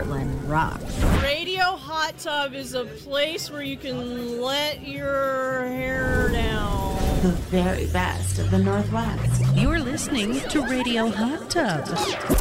Heartland rock. Radio Hot Tub is a place where you can let your hair down. The very best of the Northwest. You're listening to Radio Hot Tub.